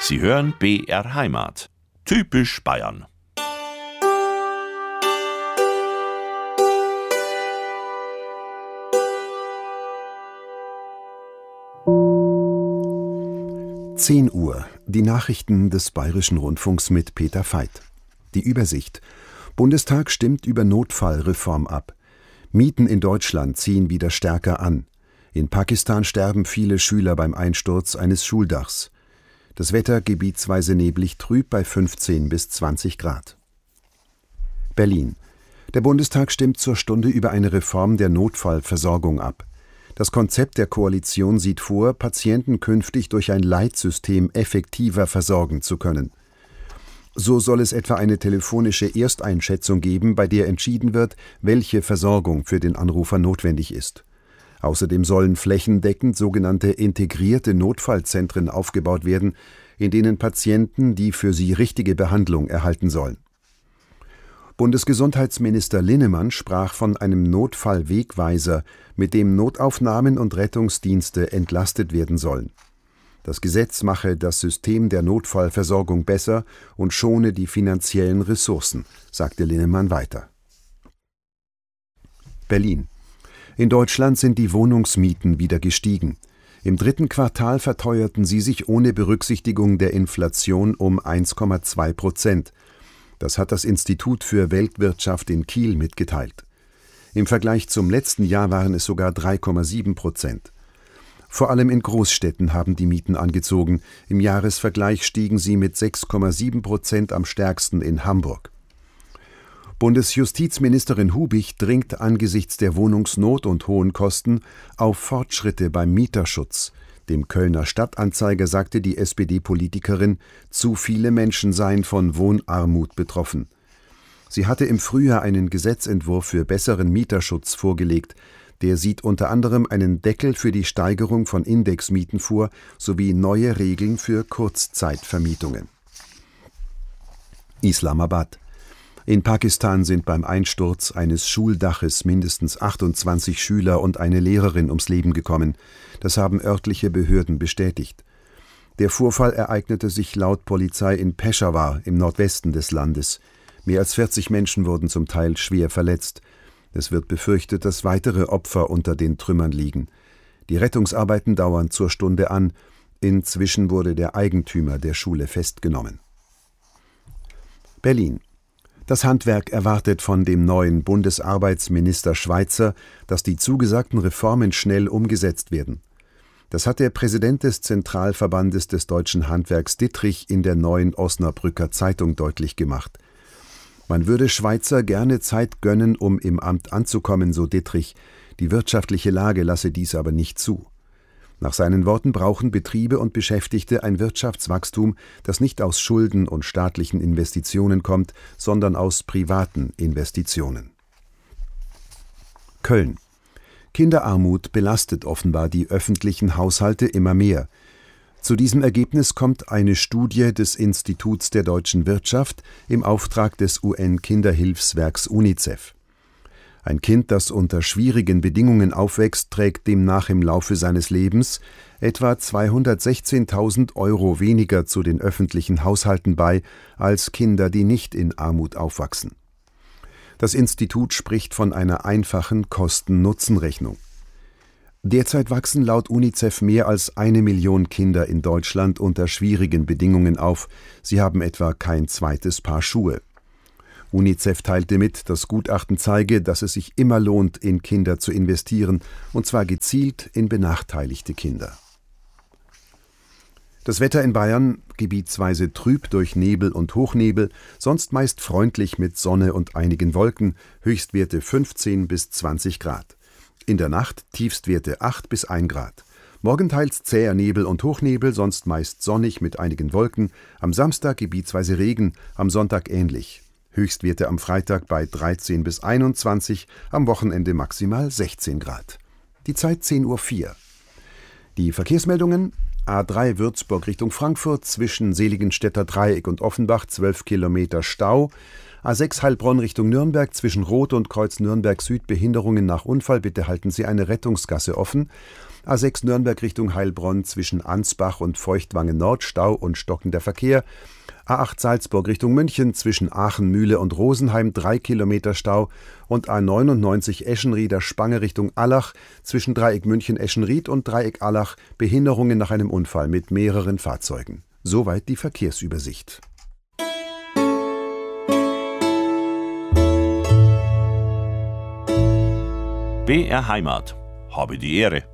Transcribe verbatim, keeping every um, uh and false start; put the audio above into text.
Sie hören B R Heimat. Typisch Bayern. zehn Uhr. Die Nachrichten des Bayerischen Rundfunks mit Peter Veit. Die Übersicht. Bundestag stimmt über Notfallreform ab. Mieten in Deutschland ziehen wieder stärker an. In Pakistan sterben viele Schüler beim Einsturz eines Schuldachs. Das Wetter gebietsweise neblig trüb bei fünfzehn bis zwanzig Grad. Berlin. Der Bundestag stimmt zur Stunde über eine Reform der Notfallversorgung ab. Das Konzept der Koalition sieht vor, Patienten künftig durch ein Leitsystem effektiver versorgen zu können. So soll es etwa eine telefonische Ersteinschätzung geben, bei der entschieden wird, welche Versorgung für den Anrufer notwendig ist. Außerdem sollen flächendeckend sogenannte integrierte Notfallzentren aufgebaut werden, in denen Patienten die für sie richtige Behandlung erhalten sollen. Bundesgesundheitsminister Linnemann sprach von einem Notfallwegweiser, mit dem Notaufnahmen und Rettungsdienste entlastet werden sollen. Das Gesetz mache das System der Notfallversorgung besser und schone die finanziellen Ressourcen, sagte Linnemann weiter. Berlin. In Deutschland sind die Wohnungsmieten wieder gestiegen. Im dritten Quartal verteuerten sie sich ohne Berücksichtigung der Inflation um eins Komma zwei Prozent. Das hat das Institut für Weltwirtschaft in Kiel mitgeteilt. Im Vergleich zum letzten Jahr waren es sogar drei Komma sieben Prozent. Vor allem in Großstädten haben die Mieten angezogen. Im Jahresvergleich stiegen sie mit sechs Komma sieben Prozent am stärksten in Hamburg. Bundesjustizministerin Hubich dringt angesichts der Wohnungsnot und hohen Kosten auf Fortschritte beim Mieterschutz. Dem Kölner Stadtanzeiger sagte die S P D-Politikerin, zu viele Menschen seien von Wohnarmut betroffen. Sie hatte im Frühjahr einen Gesetzentwurf für besseren Mieterschutz vorgelegt. Der sieht unter anderem einen Deckel für die Steigerung von Indexmieten vor, sowie neue Regeln für Kurzzeitvermietungen. Islamabad. In Pakistan sind beim Einsturz eines Schuldaches mindestens achtundzwanzig Schüler und eine Lehrerin ums Leben gekommen. Das haben örtliche Behörden bestätigt. Der Vorfall ereignete sich laut Polizei in Peschawar im Nordwesten des Landes. Mehr als vierzig Menschen wurden zum Teil schwer verletzt. Es wird befürchtet, dass weitere Opfer unter den Trümmern liegen. Die Rettungsarbeiten dauern zur Stunde an. Inzwischen wurde der Eigentümer der Schule festgenommen. Berlin. Das Handwerk erwartet von dem neuen Bundesarbeitsminister Schweizer, dass die zugesagten Reformen schnell umgesetzt werden. Das hat der Präsident des Zentralverbandes des deutschen Handwerks Dittrich in der Neuen Osnabrücker Zeitung deutlich gemacht. Man würde Schweizer gerne Zeit gönnen, um im Amt anzukommen, so Dittrich. Die wirtschaftliche Lage lasse dies aber nicht zu. Nach seinen Worten brauchen Betriebe und Beschäftigte ein Wirtschaftswachstum, das nicht aus Schulden und staatlichen Investitionen kommt, sondern aus privaten Investitionen. Köln. Kinderarmut belastet offenbar die öffentlichen Haushalte immer mehr. Zu diesem Ergebnis kommt eine Studie des Instituts der deutschen Wirtschaft im Auftrag des U N-Kinderhilfswerks UNICEF. Ein Kind, das unter schwierigen Bedingungen aufwächst, trägt demnach im Laufe seines Lebens etwa zweihundertsechzehntausend Euro weniger zu den öffentlichen Haushalten bei, als Kinder, die nicht in Armut aufwachsen. Das Institut spricht von einer einfachen Kosten-Nutzen-Rechnung. Derzeit wachsen laut UNICEF mehr als eine Million Kinder in Deutschland unter schwierigen Bedingungen auf. Sie haben etwa kein zweites Paar Schuhe. UNICEF teilte mit, das Gutachten zeige, dass es sich immer lohnt, in Kinder zu investieren, und zwar gezielt in benachteiligte Kinder. Das Wetter in Bayern gebietsweise trüb durch Nebel und Hochnebel, sonst meist freundlich mit Sonne und einigen Wolken, Höchstwerte fünfzehn bis zwanzig Grad. In der Nacht Tiefstwerte acht bis ein Grad. Morgen teils zäher Nebel und Hochnebel, sonst meist sonnig mit einigen Wolken, am Samstag gebietsweise Regen, am Sonntag ähnlich. Höchstwerte am Freitag bei dreizehn bis einundzwanzig, am Wochenende maximal sechzehn Grad. Die Zeit zehn Uhr vier. Die Verkehrsmeldungen: A drei Würzburg Richtung Frankfurt zwischen Seligenstädter Dreieck und Offenbach zwölf Kilometer Stau, A sechs Heilbronn Richtung Nürnberg zwischen Roth und Kreuz Nürnberg Süd Behinderungen nach Unfall, bitte halten Sie eine Rettungsgasse offen. A sechs Nürnberg Richtung Heilbronn zwischen Ansbach und Feuchtwangen Nord Stau und stockender Verkehr. A acht Salzburg Richtung München zwischen Aachen-Mühle und Rosenheim drei Kilometer Stau und A neunundneunzig Eschenrieder Spange Richtung Allach zwischen Dreieck München-Eschenried und Dreieck Allach Behinderungen nach einem Unfall mit mehreren Fahrzeugen. Soweit die Verkehrsübersicht. B R Heimat. Habe die Ehre.